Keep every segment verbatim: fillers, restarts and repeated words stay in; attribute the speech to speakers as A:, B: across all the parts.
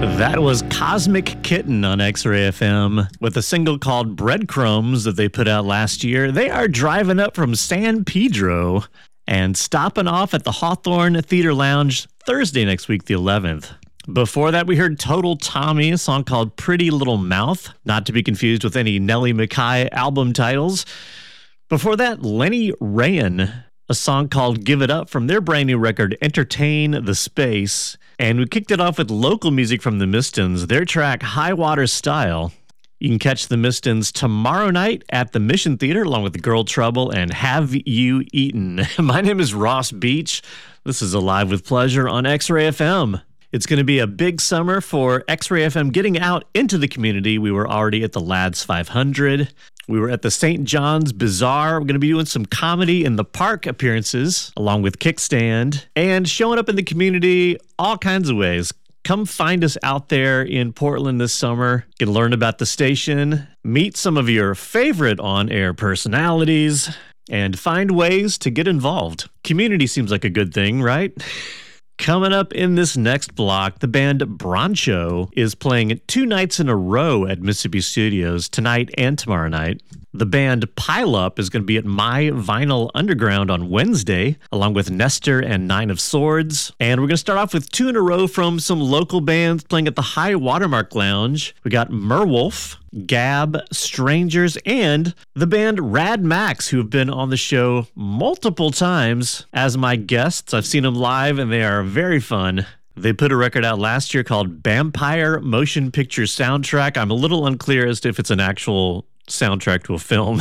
A: That was Cosmic Kitten on X-Ray F M with a single called Breadcrumbs that they put out last year. They are driving up from San Pedro and stopping off at the Hawthorne Theater Lounge Thursday next week, the eleventh. Before that, we heard Total Tommy, a song called Pretty Little Mouth, not to be confused with any Nellie McKay album titles. Before that, Lenny Rayan, a song called Give It Up from their brand new record, Entertain the Space. And we kicked it off with local music from the Mistons, their track High Water Style. You can catch the Mistons tomorrow night at the Mission Theater along with Girl Trouble and Have You Eaten? My name is Ross Beach. This is Alive with Pleasure on X-Ray F M. It's going to be a big summer for X-Ray F M getting out into the community. We were already at the Lads five hundred. We were at the Saint John's Bazaar. We're going to be doing some comedy in the park appearances along with Kickstand and showing up in the community all kinds of ways. Come find us out there in Portland this summer. You can learn about the station, meet some of your favorite on-air personalities, and find ways to get involved. Community seems like a good thing, right? Coming up in this next block, the band Broncho is playing two nights in a row at Mississippi Studios, tonight and tomorrow night. The band Pile Up is going to be at My Vinyl Underground on Wednesday, along with Nestor and Nine of Swords. And we're going to start off with two in a row from some local bands playing at the High Watermark Lounge. We got Merwolf, Gab, Strangers, and the band Rad Max, who have been on the show multiple times as my guests. I've seen them live, and they are very fun. They put a record out last year called Vampire Motion Picture Soundtrack. I'm a little unclear as to if it's an actual soundtrack to a film.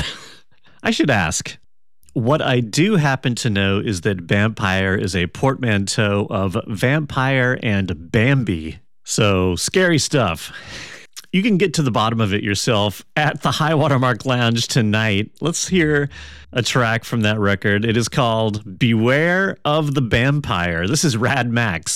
A: I should ask. What I do happen to know is that vampire is a portmanteau of vampire and Bambi. So, scary stuff. You can get to the bottom of it yourself at the High Watermark Lounge tonight. Let's hear a track from that record. It is called Beware of the Vampire. This is Rad Max.